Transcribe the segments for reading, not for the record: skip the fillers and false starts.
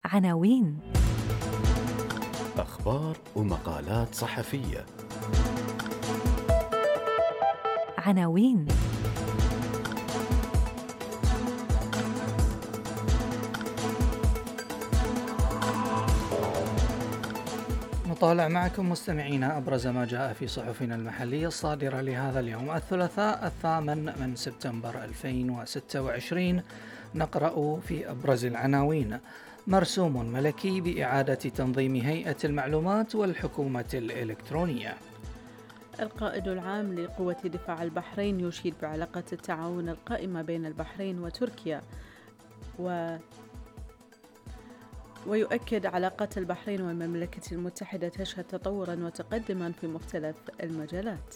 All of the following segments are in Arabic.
عناوين. أخبار ومقالات صحفية. عناوين. نطالع معكم مستمعينا أبرز ما جاء في صحفنا المحلية الصادرة لهذا اليوم الثلاثاء 8 سبتمبر 2026. نقرأ في أبرز العناوين: مرسوم ملكي بإعادة تنظيم هيئة المعلومات والحكومة الإلكترونية. القائد العام لقوة دفاع البحرين يشيد بعلاقة التعاون القائمة بين البحرين وتركيا ويؤكد علاقات البحرين والمملكة المتحدة تشهد تطوراً وتقدماً في مختلف المجالات.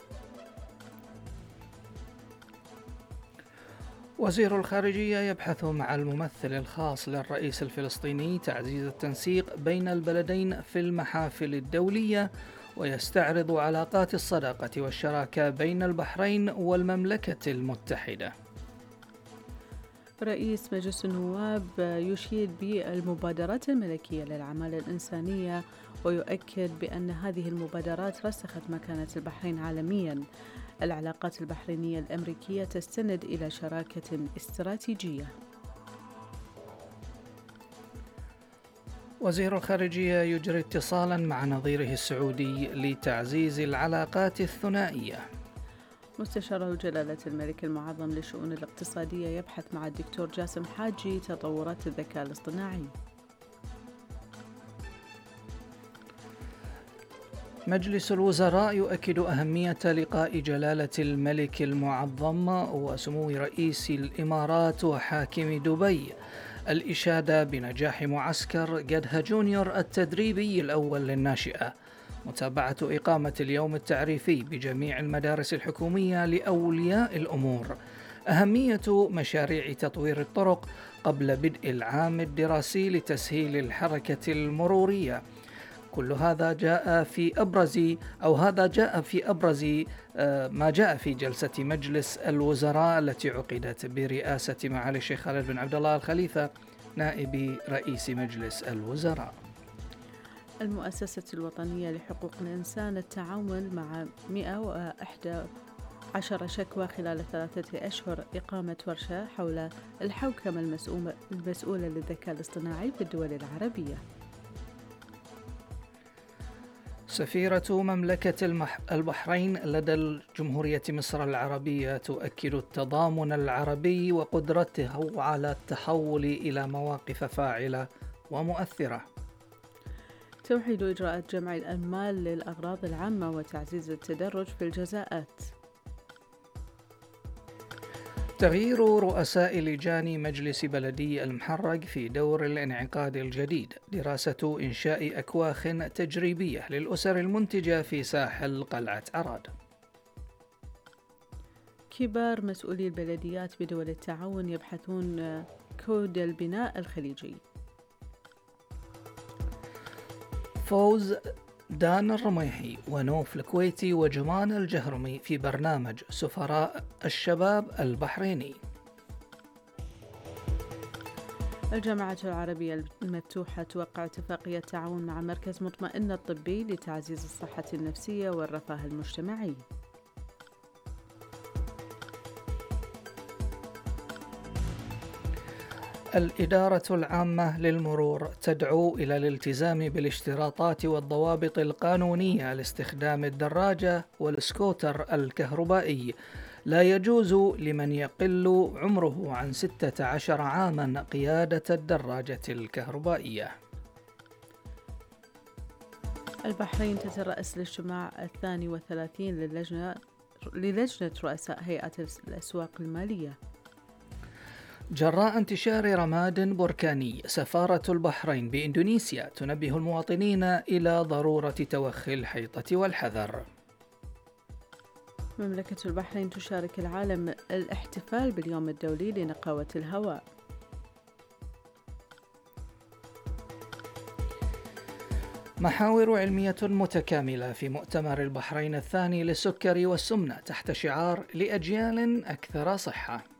وزير الخارجية يبحث مع الممثل الخاص للرئيس الفلسطيني تعزيز التنسيق بين البلدين في المحافل الدولية، ويستعرض علاقات الصداقة والشراكة بين البحرين والمملكة المتحدة. رئيس مجلس النواب يشيد بالمبادرات الملكية للأعمال الإنسانية ويؤكد بأن هذه المبادرات رسخت مكانة البحرين عالمياً. العلاقات البحرينية الأمريكية تستند إلى شراكة استراتيجية. وزير الخارجية يجري اتصالاً مع نظيره السعودي لتعزيز العلاقات الثنائية. مستشار جلالة الملك المعظم للشؤون الاقتصادية يبحث مع الدكتور جاسم حاجي تطورات الذكاء الاصطناعي. مجلس الوزراء يؤكد أهمية لقاء جلالة الملك المعظم وسمو رئيس الإمارات وحاكم دبي. الإشادة بنجاح معسكر قدها جونيور التدريبي الأول للناشئة. متابعة إقامة اليوم التعريفي بجميع المدارس الحكومية لأولياء الأمور. أهمية مشاريع تطوير الطرق قبل بدء العام الدراسي لتسهيل الحركة المرورية. كل هذا جاء في أبرز ما جاء في جلسة مجلس الوزراء التي عقدت برئاسة معالي الشيخ خالد بن عبد الله الخليفة نائب رئيس مجلس الوزراء. المؤسسة الوطنية لحقوق الإنسان التعاون مع 111 شكوى خلال 3 أشهر إقامة ورشة حول الحوكمة المسؤولة للذكاء الاصطناعي في الدول العربية. سفيرة مملكة البحرين لدى الجمهورية مصر العربية تؤكد التضامن العربي وقدرته على التحول إلى مواقف فاعلة ومؤثرة. توحيد إجراءات جمع الأموال للأغراض العامة وتعزيز التدرج في الجزاءات. تغيير رؤساء لجان مجلس بلدي المحرق في دور الانعقاد الجديد. دراسة إنشاء أكواخ تجريبية للأسر المنتجة في ساحل قلعة عراد. كبار مسؤولي البلديات بدول التعاون يبحثون كود البناء الخليجي. فوز دان الرميحي ونوف الكويتي وجمان الجهرمي في برنامج سفراء الشباب البحريني. الجامعة العربية المفتوحة توقع اتفاقية تعاون مع مركز مطمئن الطبي لتعزيز الصحة النفسية والرفاه المجتمعي. الإدارة العامة للمرور تدعو إلى الالتزام بالاشتراطات والضوابط القانونية لاستخدام الدراجة والسكوتر الكهربائي. لا يجوز لمن يقل عمره عن 16 عاما قيادة الدراجة الكهربائية. البحرين تترأس الاجتماع 32 للجنة رؤساء هيئة الأسواق المالية. جراء انتشار رماد بركاني، سفارة البحرين بإندونيسيا تنبه المواطنين إلى ضرورة توخي الحيطة والحذر. مملكة البحرين تشارك العالم الاحتفال باليوم الدولي لنقاوة الهواء. محاور علمية متكاملة في مؤتمر البحرين الثاني للسكر والسمنة تحت شعار لأجيال أكثر صحة.